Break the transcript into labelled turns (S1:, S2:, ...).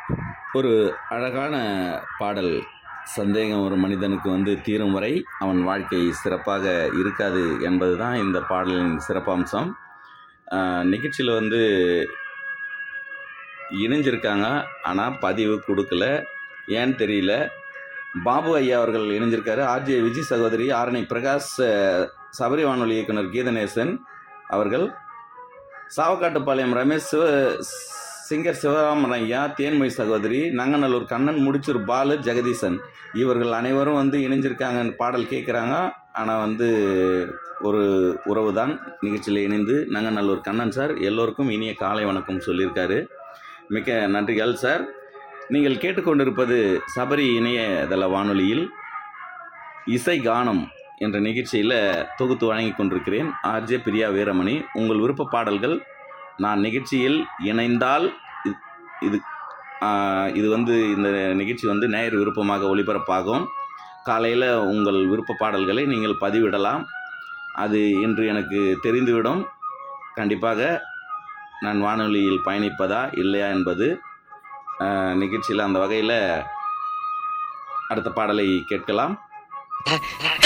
S1: ஒரு அழகான பாடல். சந்தேகம் ஒரு மனிதனுக்கு தீரும் வரை அவன் வாழ்க்கை சிறப்பாக இருக்காது என்பது தான் இந்த பாடலின் சிறப்பம்சம். நிகழ்ச்சியில் இணைஞ்சிருக்காங்க, ஆனால் பதிவு கொடுக்கல, ஏன்னு தெரியல. பாபு ஐயா அவர்கள் இணைஞ்சிருக்காரு. ஆர்ஜே விஜய் சகோதரி, ஆரணி பிரகாஷ், சபரி வானொலி இயக்குனர் கீதநேசன் அவர்கள், சாவக்காட்டுப்பாளையம் ரமேஷ், சிங்கர் சிவராமன் ஐயா, தேன்மொழி சகோதரி, நங்கநல்லூர் கண்ணன், முடிச்சூர் பாலு, ஜெகதீசன், இவர்கள் அனைவரும் இணைஞ்சிருக்காங்க. பாடல் கேட்குறாங்க, ஆனால் ஒரு உறவு தான் நிகழ்ச்சியில் இணைந்து நங்கநல்லூர் கண்ணன் சார் எல்லோருக்கும் இனிய காலை வணக்கம் சொல்லியிருக்காரு. மிக்க நன்றிகள் சார். நீங்கள் கேட்டுக்கொண்டிருப்பது சபரி இணையதள வானொலியில் இசை கானம் என்ற நிகழ்ச்சியில் தொகுத்து வழங்கி கொண்டிருக்கிறேன். ஆர்ஜே பிரியா வீரமணி. உங்கள் விருப்ப பாடல்கள் நான் நிகழ்ச்சியில் இணைந்தால் இது இந்த நிகழ்ச்சி நேயர் விருப்பமாக ஒளிபரப்பாகும். காலையில் உங்கள் விருப்ப பாடல்களை நீங்கள் பதிவிடலாம். அது இன்று எனக்கு தெரிந்துவிடும். கண்டிப்பாக நான் வானொலியில் பயணிப்பதா இல்லையா என்பது நிகழ்ச்சியில் அந்த வகையில் அடுத்த பாடலை கேட்கலாம்.